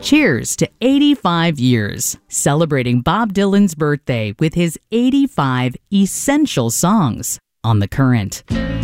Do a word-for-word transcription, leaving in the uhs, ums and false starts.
Cheers to eighty-five years, celebrating Bob Dylan's birthday with his eighty-five essential songs on The Current.